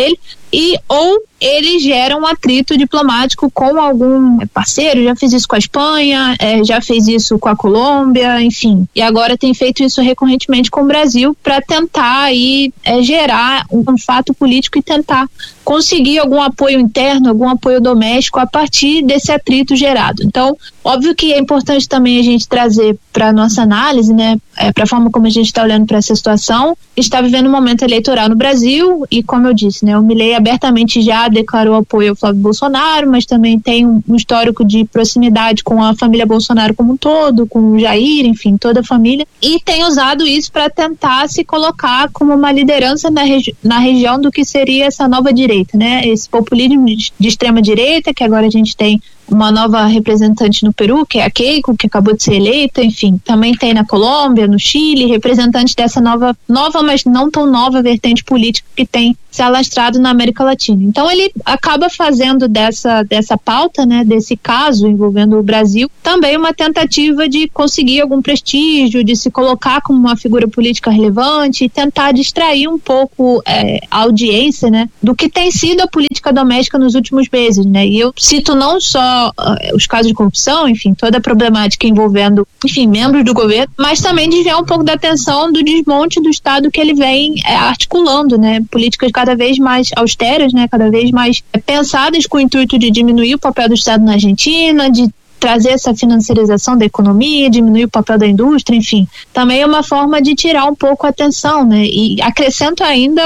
ou ele gera um atrito diplomático com algum parceiro. Já fez isso com a Espanha, já fez isso com a Colômbia, enfim, e agora tem feito isso recorrentemente com o Brasil para tentar aí gerar um fato político e tentar conseguir algum apoio interno, algum apoio doméstico a partir desse atrito gerado. Então, óbvio que é importante também a gente trazer para a nossa análise, né, para a forma como a gente está olhando para essa situação. Está vivendo um momento eleitoral no Brasil e, como eu disse, né, o Milei abertamente já declarou apoio ao Flávio Bolsonaro, mas também tem um histórico de proximidade com a família Bolsonaro como um todo, com o Jair, enfim, toda a família, e tem usado isso para tentar se colocar como uma liderança na região do que seria essa nova direita, né? Esse populismo de extrema direita, que agora a gente tem uma nova representante no Peru, que é a Keiko, que acabou de ser eleita, enfim, também tem na Colômbia, no Chile, representante dessa nova, mas não tão nova vertente política que tem se alastrado na América Latina. Então ele acaba fazendo dessa pauta, né, desse caso envolvendo o Brasil, também uma tentativa de conseguir algum prestígio, de se colocar como uma figura política relevante e tentar distrair um pouco a audiência, né, do que tem sido a política doméstica nos últimos meses, né? E eu cito não só os casos de corrupção, enfim, toda a problemática envolvendo, enfim, membros do governo, mas também desviar um pouco da atenção do desmonte do Estado que ele vem articulando, né? Políticas cada vez mais austeras, né? Cada vez mais pensadas com o intuito de diminuir o papel do Estado na Argentina, de trazer essa financiarização da economia, diminuir o papel da indústria, enfim. Também é uma forma de tirar um pouco a atenção, né? E acrescento ainda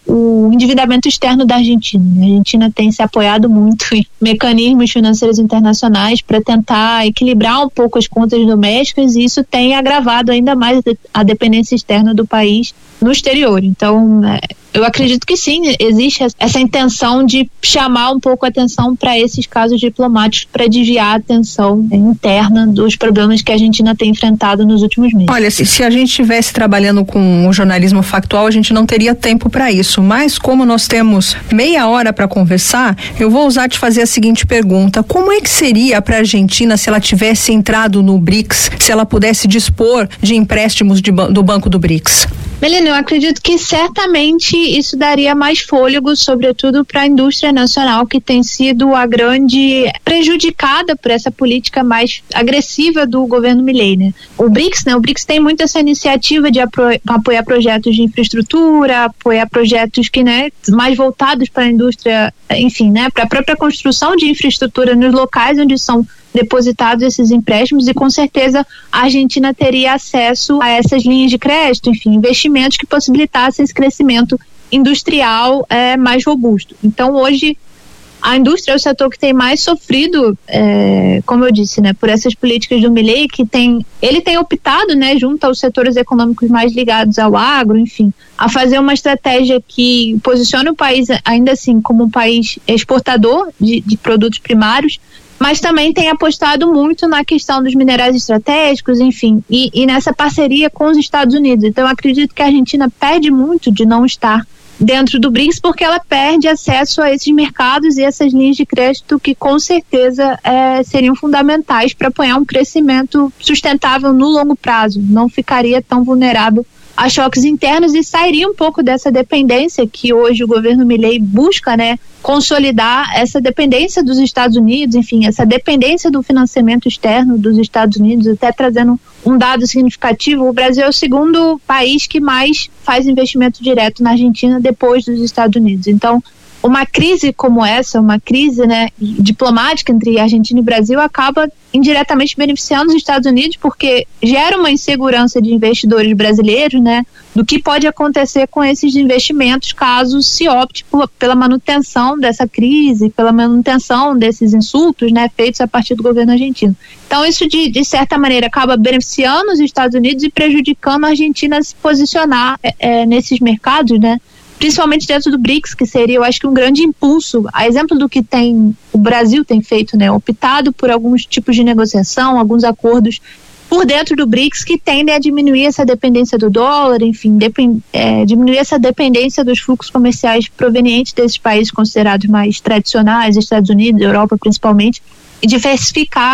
o endividamento externo da Argentina. A Argentina tem se apoiado muito em mecanismos financeiros internacionais para tentar equilibrar um pouco as contas domésticas, e isso tem agravado ainda mais a dependência externa do país no exterior. Então, eu acredito que sim, existe essa intenção de chamar um pouco a atenção para esses casos diplomáticos, para desviar a atenção interna dos problemas que a Argentina tem enfrentado nos últimos meses. Olha, se a gente estivesse trabalhando com o jornalismo factual, a gente não teria tempo para isso, mas como nós temos meia hora para conversar, eu vou ousar te fazer a seguinte pergunta: como é que seria para a Argentina se ela tivesse entrado no BRICS, se ela pudesse dispor de empréstimos do Banco do BRICS? Melina, eu acredito que certamente isso daria mais fôlego, sobretudo para a indústria nacional, que tem sido a grande prejudicada por essa política mais agressiva do governo Milei, né? O BRICS tem muito essa iniciativa de apoiar projetos de infraestrutura, apoiar projetos que, né, mais voltados para a indústria, enfim, né, para a própria construção de infraestrutura nos locais onde são depositados esses empréstimos, e com certeza a Argentina teria acesso a essas linhas de crédito, enfim, investimentos que possibilitassem esse crescimento industrial mais robusto. Então, hoje, a indústria é o setor que tem mais sofrido, como eu disse, né, por essas políticas do Milei, ele tem optado, né, junto aos setores econômicos mais ligados ao agro, enfim, a fazer uma estratégia que posicione o país, ainda assim, como um país exportador de produtos primários, mas também tem apostado muito na questão dos minerais estratégicos, enfim, e nessa parceria com os Estados Unidos. Então, eu acredito que a Argentina perde muito de não estar dentro do BRICS, porque ela perde acesso a esses mercados e essas linhas de crédito que, com certeza, seriam fundamentais para apoiar um crescimento sustentável no longo prazo. Não ficaria tão vulnerável a choques internos e sairia um pouco dessa dependência que hoje o governo Milei busca, né, consolidar essa dependência dos Estados Unidos, enfim, essa dependência do financiamento externo dos Estados Unidos. Até trazendo um dado significativo, o Brasil é o segundo país que mais faz investimento direto na Argentina depois dos Estados Unidos. Então, uma crise como essa, uma crise, né, diplomática entre Argentina e Brasil, acaba indiretamente beneficiando os Estados Unidos, porque gera uma insegurança de investidores brasileiros, né, do que pode acontecer com esses investimentos caso se opte pela manutenção dessa crise, pela manutenção desses insultos, né, feitos a partir do governo argentino. Então, isso de certa maneira acaba beneficiando os Estados Unidos e prejudicando a Argentina a se posicionar nesses mercados, né, principalmente dentro do BRICS, que seria, eu acho que um grande impulso, a exemplo do que o Brasil tem feito, né, optado por alguns tipos de negociação, alguns acordos por dentro do BRICS que tendem a diminuir essa dependência do dólar, enfim, diminuir essa dependência dos fluxos comerciais provenientes desses países considerados mais tradicionais, Estados Unidos, Europa principalmente, e diversificar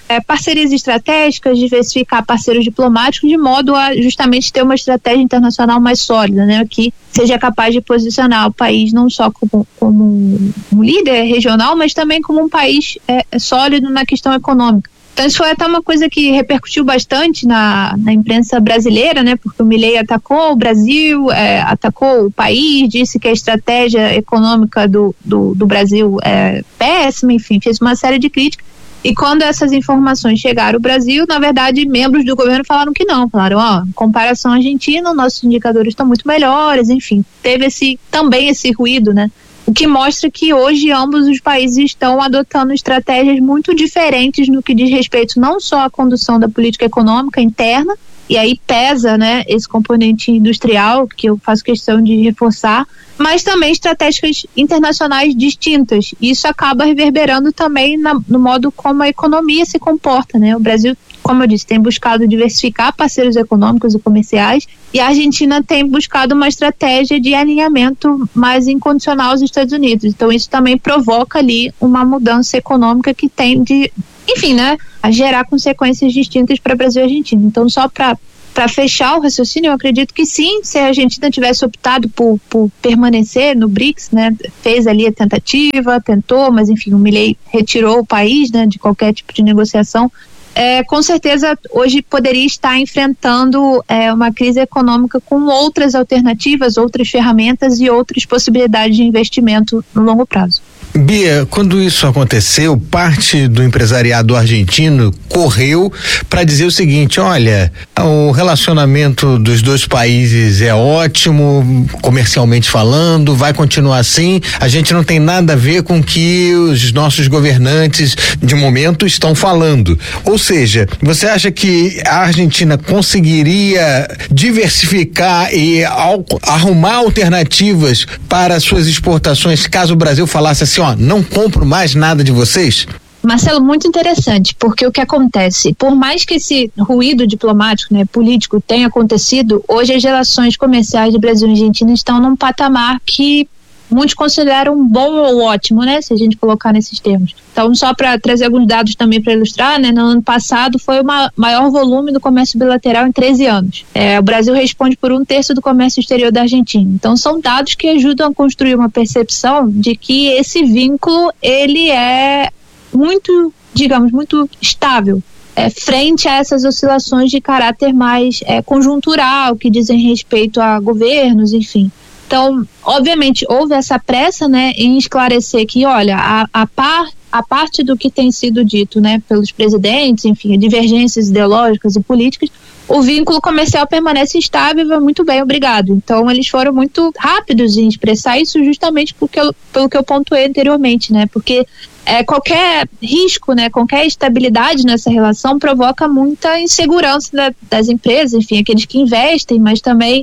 parcerias estratégicas, diversificar parceiros diplomáticos, de modo a justamente ter uma estratégia internacional mais sólida, né, que seja capaz de posicionar o país não só como um líder regional, mas também como um país sólido na questão econômica. Então isso foi até uma coisa que repercutiu bastante na imprensa brasileira, né? Porque o Milei atacou o Brasil, atacou o país, disse que a estratégia econômica do Brasil é péssima, enfim, fez uma série de críticas. E quando essas informações chegaram ao Brasil, na verdade, membros do governo falaram que não. Falaram, em comparação à Argentina, nossos indicadores estão muito melhores, enfim. Teve também esse ruído, né? O que mostra que hoje ambos os países estão adotando estratégias muito diferentes no que diz respeito não só à condução da política econômica interna, e aí pesa, né, esse componente industrial, que eu faço questão de reforçar, mas também estratégias internacionais distintas. Isso acaba reverberando também no modo como a economia se comporta, né? O Brasil, como eu disse, tem buscado diversificar parceiros econômicos e comerciais, e a Argentina tem buscado uma estratégia de alinhamento mais incondicional aos Estados Unidos. Então isso também provoca ali uma mudança econômica que tende, enfim, né, a gerar consequências distintas para Brasil e Argentina. Então, só para fechar o raciocínio, eu acredito que sim, se a Argentina tivesse optado por permanecer no BRICS, né, fez ali a tentativa, tentou, mas enfim, o Milei retirou o país, né, de qualquer tipo de negociação, com certeza hoje poderia estar enfrentando uma crise econômica com outras alternativas, outras ferramentas e outras possibilidades de investimento no longo prazo. Bia, quando isso aconteceu, parte do empresariado argentino correu para dizer o seguinte: olha, o relacionamento dos dois países é ótimo, comercialmente falando, vai continuar assim, a gente não tem nada a ver com o que os nossos governantes de momento estão falando. Ou seja, você acha que a Argentina conseguiria diversificar e arrumar alternativas para suas exportações caso o Brasil falasse assim, não compro mais nada de vocês? Marcelo, muito interessante, porque o que acontece, por mais que esse ruído diplomático, né, político tenha acontecido, hoje as relações comerciais de Brasil e Argentina estão num patamar que muitos consideram bom ou ótimo, né, se a gente colocar nesses termos. Então, só para trazer alguns dados também para ilustrar, né, no ano passado foi o maior volume do comércio bilateral em 13 anos. O Brasil responde por 1/3 do comércio exterior da Argentina. Então, são dados que ajudam a construir uma percepção de que esse vínculo, ele é muito, digamos, muito estável, frente a essas oscilações de caráter mais conjuntural, que dizem respeito a governos, enfim. Então, obviamente, houve essa pressa, né, em esclarecer que, olha, a parte do que tem sido dito, né, pelos presidentes, enfim, divergências ideológicas e políticas, o vínculo comercial permanece estável e vai muito bem, obrigado. Então, eles foram muito rápidos em expressar isso justamente pelo que eu pontuei anteriormente, né, porque qualquer risco, né, qualquer instabilidade nessa relação provoca muita insegurança, né, das empresas, enfim, aqueles que investem, mas também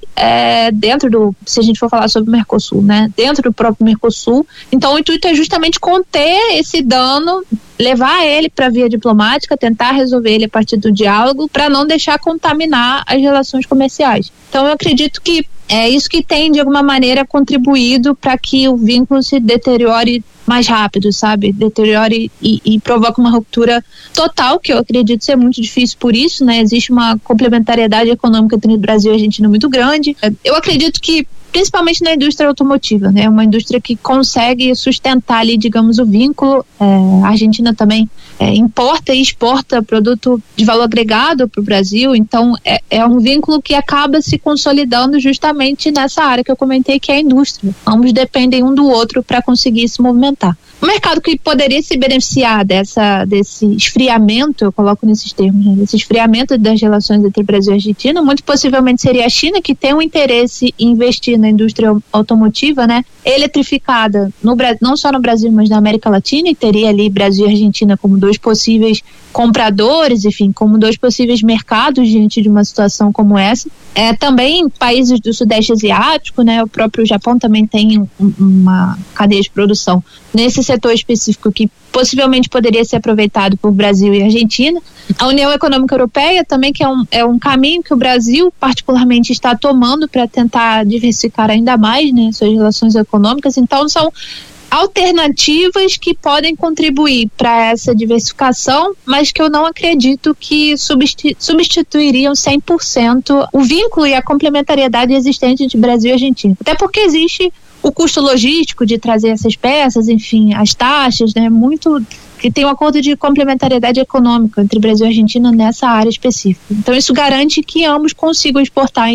se a gente for falar sobre o Mercosul, né, dentro do próprio Mercosul. Então o intuito é justamente conter esse dano, levar ele para a via diplomática, tentar resolver ele a partir do diálogo, para não deixar contaminar as relações comerciais. Então eu acredito que é isso que tem de alguma maneira contribuído para que o vínculo se deteriore mais rápido, sabe? Deteriore e provoca uma ruptura total, que eu acredito ser muito difícil por isso, né? Existe uma complementariedade econômica entre o Brasil e a Argentina muito grande. Eu acredito que principalmente na indústria automotiva, né? Uma indústria que consegue sustentar ali, digamos, o vínculo. A Argentina também importa e exporta produto de valor agregado para o Brasil, então é um vínculo que acaba se consolidando justamente nessa área que eu comentei, que é a indústria. Ambos dependem um do outro para conseguir se movimentar. O mercado que poderia se beneficiar desse esfriamento, eu coloco nesses termos, né, desse esfriamento das relações entre Brasil e Argentina, muito possivelmente seria a China, que tem um interesse em investir na indústria automotiva, né, eletrificada, não só no Brasil, mas na América Latina, e teria ali Brasil e Argentina como dois possíveis compradores, enfim, como dois possíveis mercados diante de uma situação como essa. Também países do Sudeste Asiático, né, o próprio Japão também tem uma cadeia de produção nesse setor específico que possivelmente poderia ser aproveitado por Brasil e Argentina. A União Econômica Europeia também, que é um caminho que o Brasil particularmente está tomando para tentar diversificar ainda mais, né, suas relações econômicas. Então são alternativas que podem contribuir para essa diversificação, mas que eu não acredito que substituiriam 100% o vínculo e a complementariedade existente entre Brasil e Argentina. Até porque existe o custo logístico de trazer essas peças, enfim, as taxas, né, muito que tem um acordo de complementariedade econômica entre Brasil e Argentina nessa área específica. Então isso garante que ambos consigam exportar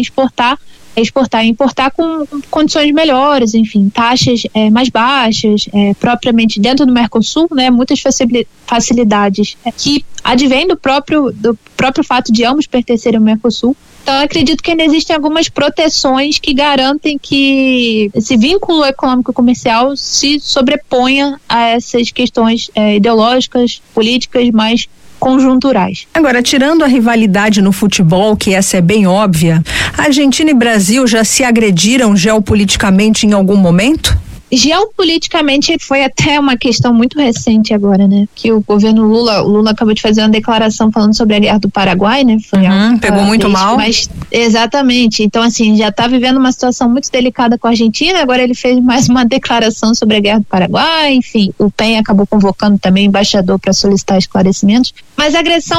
e importar com condições melhores, enfim, taxas mais baixas, propriamente dentro do Mercosul, né, muitas facilidades que advêm do próprio fato de ambos pertencerem ao Mercosul. Então, eu acredito que ainda existem algumas proteções que garantem que esse vínculo econômico-comercial se sobreponha a essas questões ideológicas, políticas mais conjunturais. Agora, tirando a rivalidade no futebol, que essa é bem óbvia, Argentina e Brasil já se agrediram geopoliticamente em algum momento? Geopoliticamente foi até uma questão muito recente agora, né? Que o governo Lula acabou de fazer uma declaração falando sobre a guerra do Paraguai, né? Pegou muito mal. Mas, exatamente. Então, assim, já está vivendo uma situação muito delicada com a Argentina, agora ele fez mais uma declaração sobre a guerra do Paraguai, enfim, o PEN acabou convocando também o embaixador para solicitar esclarecimentos. Mas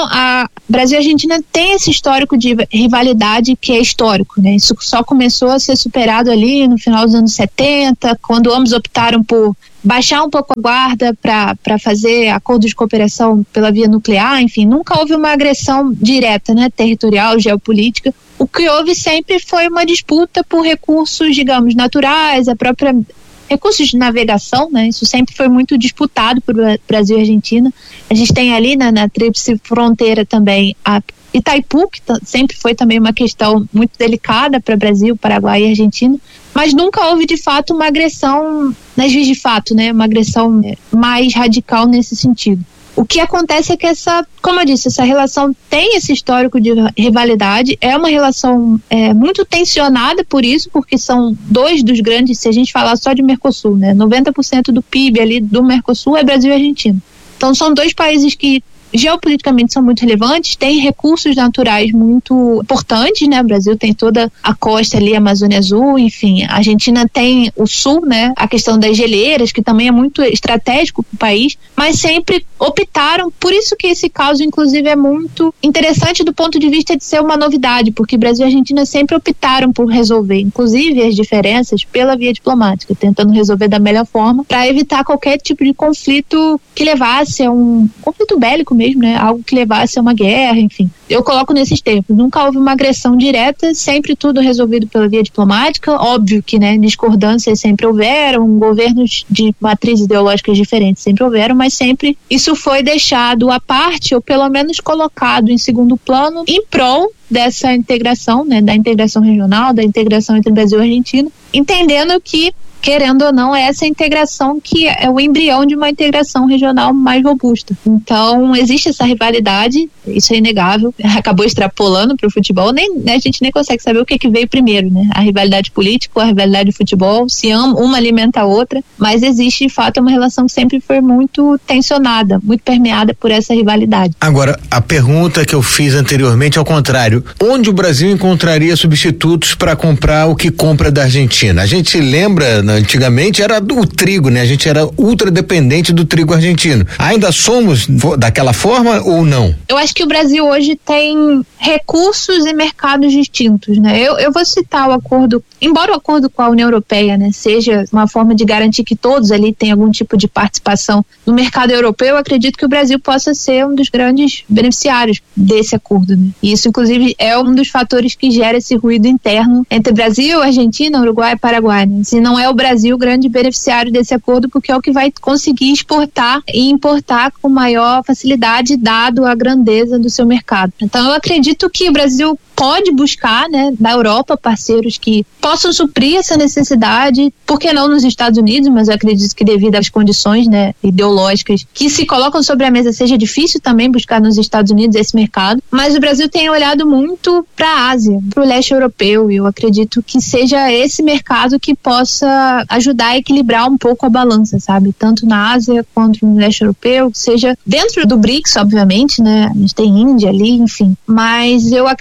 a Brasil e a Argentina tem esse histórico de rivalidade que é histórico, né? Isso só começou a ser superado ali no final dos anos 70, quando ambos optaram por baixar um pouco a guarda para fazer acordos de cooperação pela via nuclear, enfim, nunca houve uma agressão direta, né, territorial, geopolítica. O que houve sempre foi uma disputa por recursos, digamos, naturais, recursos de navegação, né? Isso sempre foi muito disputado por Brasil e Argentina. A gente tem ali na tríplice fronteira também a Itaipu, que sempre foi também uma questão muito delicada para Brasil, Paraguai e Argentina, mas nunca houve de fato uma agressão nas vias de fato, né? Uma agressão mais radical nesse sentido. O que acontece é que como eu disse, essa relação tem esse histórico de rivalidade, é uma relação muito tensionada por isso, porque são dois dos grandes, se a gente falar só de Mercosul, né? 90% do PIB ali do Mercosul é Brasil e Argentina. Então são dois países que geopoliticamente são muito relevantes, têm recursos naturais muito importantes, né? O Brasil tem toda a costa ali, a Amazônia Azul, enfim, a Argentina tem o sul, né? A questão das geleiras, que também é muito estratégico para o país, mas sempre optaram, por isso que esse caso, inclusive, é muito interessante do ponto de vista de ser uma novidade, porque Brasil e Argentina sempre optaram por resolver, inclusive as diferenças, pela via diplomática, tentando resolver da melhor forma, para evitar qualquer tipo de conflito que levasse a um conflito bélico mesmo, né? Algo que levasse a uma guerra, enfim. Eu coloco nesses termos. Nunca houve uma agressão direta, sempre tudo resolvido pela via diplomática. Óbvio que, né, discordâncias sempre houveram, governos de matrizes ideológicas diferentes sempre houveram, mas sempre isso foi deixado à parte, ou pelo menos colocado em segundo plano, em prol dessa integração, né, da integração regional, da integração entre Brasil e Argentina, entendendo que, querendo ou não, é essa integração que é o embrião de uma integração regional mais robusta. Então, existe essa rivalidade, isso é inegável, acabou extrapolando para o futebol, a gente nem consegue saber o que veio primeiro, né? A rivalidade política ou a rivalidade de futebol, uma alimenta a outra, mas existe, de fato, uma relação que sempre foi muito tensionada, muito permeada por essa rivalidade. Agora, a pergunta que eu fiz anteriormente é ao contrário. Onde o Brasil encontraria substitutos para comprar o que compra da Argentina? A gente lembra, antigamente era o trigo, né? A gente era ultra dependente do trigo argentino. Ainda somos daquela forma ou não? Eu acho que o Brasil hoje tem recursos e mercados distintos, né? Eu vou citar o acordo, embora o acordo com a União Europeia, né, seja uma forma de garantir que todos ali tenham algum tipo de participação no mercado europeu, eu acredito que o Brasil possa ser um dos grandes beneficiários desse acordo, né? E isso, inclusive, é um dos fatores que gera esse ruído interno entre Brasil, Argentina, Uruguai e Paraguai, né? Se não é o Brasil o grande beneficiário desse acordo, porque é o que vai conseguir exportar e importar com maior facilidade, dado a grandeza do seu mercado. Então, eu acredito que o Brasil pode buscar, né, da Europa, parceiros que possam suprir essa necessidade, por que não nos Estados Unidos, mas eu acredito que devido às condições, né, ideológicas que se colocam sobre a mesa, seja difícil também buscar nos Estados Unidos esse mercado, mas o Brasil tem olhado muito para a Ásia, para o leste europeu, e eu acredito que seja esse mercado que possa ajudar a equilibrar um pouco a balança, sabe, tanto na Ásia quanto no leste europeu, seja dentro do BRICS, obviamente, né, a gente tem Índia ali, enfim, mas eu acredito que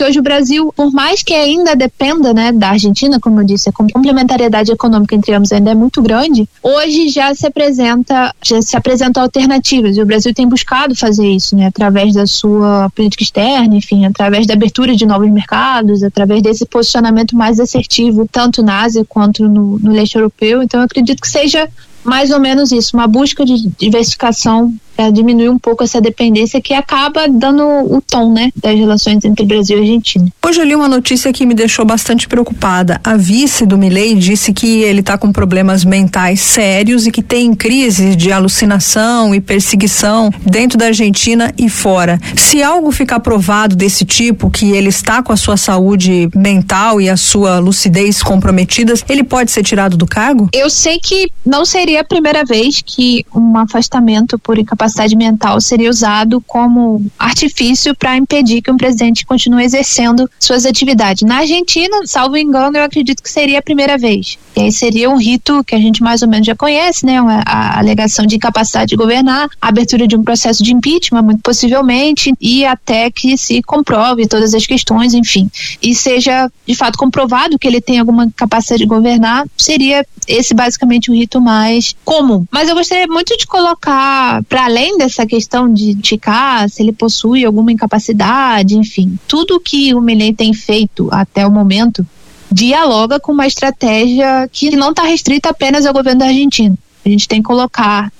hoje o Brasil, por mais que ainda dependa, né, da Argentina, como eu disse, a complementariedade econômica entre ambos ainda é muito grande, hoje já se apresentam alternativas, e o Brasil tem buscado fazer isso, né, através da sua política externa, enfim, através da abertura de novos mercados, através desse posicionamento mais assertivo, tanto na Ásia quanto no leste europeu. Então eu acredito que seja mais ou menos isso, uma busca de diversificação para diminuir um pouco essa dependência que acaba dando o tom, né, das relações entre Brasil e Argentina. Hoje eu li uma notícia que me deixou bastante preocupada. A vice do Milei disse que ele está com problemas mentais sérios e que tem crises de alucinação e perseguição dentro da Argentina e fora. Se algo ficar provado desse tipo, que ele está com a sua saúde mental e a sua lucidez comprometidas, ele pode ser tirado do cargo? Eu sei que não seria a primeira vez que um afastamento por incapacidade mental seria usado como artifício para impedir que um presidente continue exercendo suas atividades. Na Argentina, salvo engano, eu acredito que seria a primeira vez. E aí seria um rito que a gente mais ou menos já conhece, né? A alegação de incapacidade de governar, a abertura de um processo de impeachment, muito possivelmente, e até que se comprove todas as questões, enfim, e seja de fato comprovado que ele tem alguma capacidade de governar, seria esse basicamente o rito mais comum. Mas eu gostaria muito de colocar, para além dessa questão de indicar se ele possui alguma incapacidade, enfim, tudo que o Milei tem feito até o momento dialoga com uma estratégia que não está restrita apenas ao governo da Argentina. A gente tem que colocar